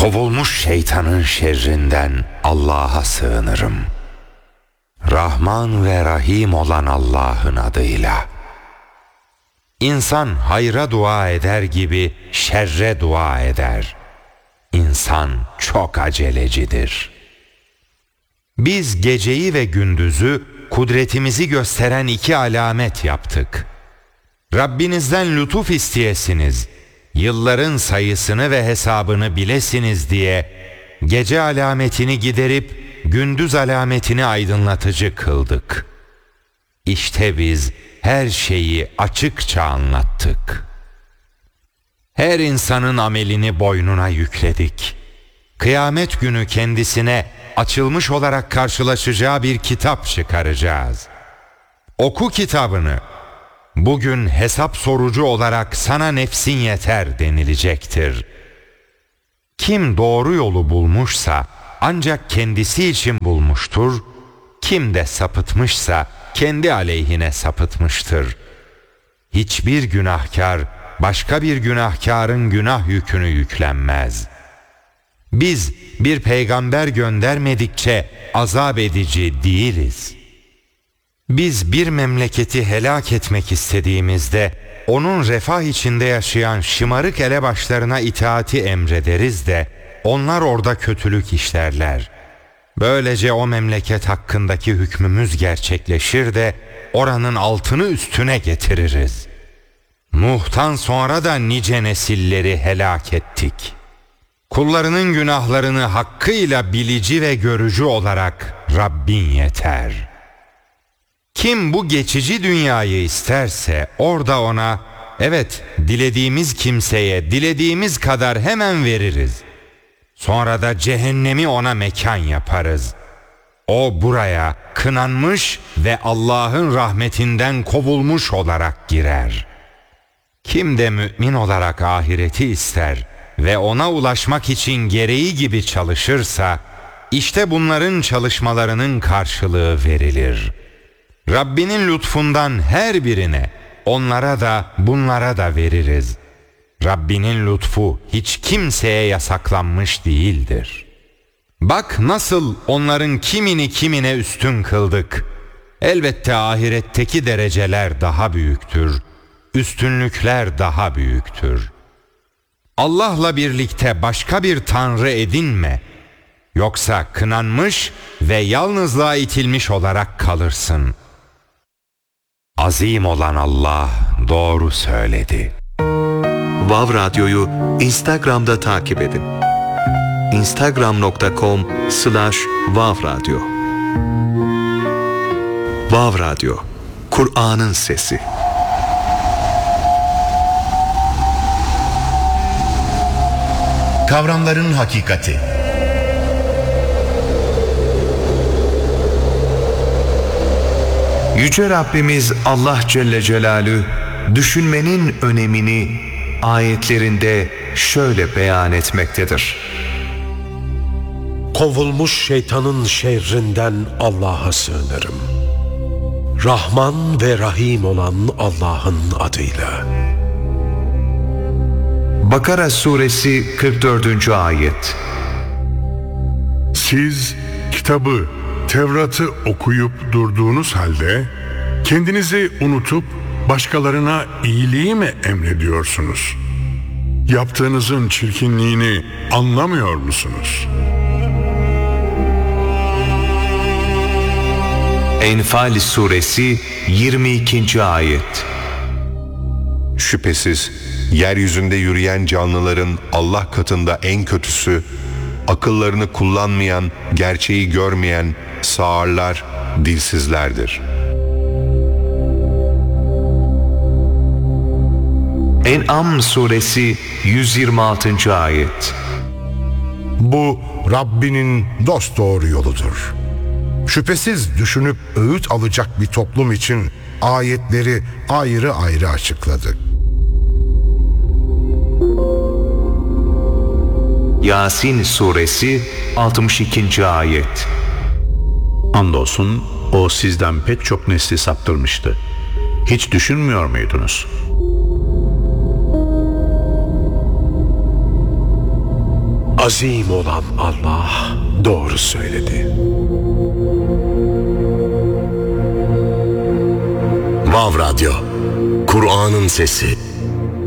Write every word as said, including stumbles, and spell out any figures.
Kovulmuş şeytanın şerrinden Allah'a sığınırım. Rahman ve Rahim olan Allah'ın adıyla. İnsan hayra dua eder gibi şerre dua eder. İnsan çok acelecidir. Biz geceyi ve gündüzü kudretimizi gösteren iki alamet yaptık. Rabbinizden lütuf isteyesiniz, yılların sayısını ve hesabını bilesiniz diye gece alametini giderip gündüz alametini aydınlatıcı kıldık. İşte biz her şeyi açıkça anlattık. Her insanın amelini boynuna yükledik. Kıyamet günü kendisine açılmış olarak karşılaşacağı bir kitap çıkaracağız. Oku kitabını. Bugün hesap sorucu olarak sana nefsin yeter denilecektir. Kim doğru yolu bulmuşsa ancak kendisi için bulmuştur. Kim de sapıtmışsa kendi aleyhine sapıtmıştır. Hiçbir günahkar başka bir günahkarın günah yükünü yüklenmez. Biz bir peygamber göndermedikçe azap edici değiliz. Biz bir memleketi helak etmek istediğimizde onun refah içinde yaşayan şımarık elebaşlarına itaati emrederiz de onlar orada kötülük işlerler. Böylece o memleket hakkındaki hükmümüz gerçekleşir de oranın altını üstüne getiririz. Nuh'tan sonra da nice nesilleri helak ettik. Kullarının günahlarını hakkıyla bilici ve görücü olarak Rabbin yeter. Kim bu geçici dünyayı isterse orada ona, evet dilediğimiz kimseye dilediğimiz kadar hemen veririz. Sonra da cehennemi ona mekan yaparız. O buraya kınanmış ve Allah'ın rahmetinden kovulmuş olarak girer. Kim de mümin olarak ahireti ister ve ona ulaşmak için gereği gibi çalışırsa, işte bunların çalışmalarının karşılığı verilir. Rabbinin lütfundan her birine, onlara da bunlara da veririz. Rabbinin lütfu hiç kimseye yasaklanmış değildir. Bak nasıl onların kimini kimine üstün kıldık. Elbette ahiretteki dereceler daha büyüktür. Üstünlükler daha büyüktür. Allah'la birlikte başka bir tanrı edinme. Yoksa kınanmış ve yalnızlığa itilmiş olarak kalırsın. Azim olan Allah doğru söyledi. Vav Radyo'yu Instagram'da takip edin. instagram nokta com slash vav radyo. Vav Radyo, Kur'an'ın sesi. Kavramların hakikati. Yüce Rabbimiz Allah Celle Celaluhu düşünmenin önemini ayetlerinde şöyle beyan etmektedir. Kovulmuş şeytanın şerrinden Allah'a sığınırım. Rahman ve Rahim olan Allah'ın adıyla. Bakara suresi kırk dördüncü ayet. Siz kitabı, Tevrat'ı okuyup durduğunuz halde kendinizi unutup başkalarına iyiliği mi emrediyorsunuz? Yaptığınızın çirkinliğini anlamıyor musunuz? Enfal suresi yirmi ikinci ayet. Şüphesiz yeryüzünde yürüyen canlıların Allah katında en kötüsü, akıllarını kullanmayan, gerçeği görmeyen sağırlar, dilsizlerdir. En'am suresi yüz yirmi altıncı ayet. Bu Rabbinin dosdoğru yoludur. Şüphesiz düşünüp öğüt alacak bir toplum için ayetleri ayrı ayrı açıkladık. Yasin suresi altmış ikinci ayet. Andolsun o sizden pek çok nesli saptırmıştı. Hiç düşünmüyor muydunuz? azim olan Allah doğru söyledi. Vav Radyo, Kur'an'ın sesi.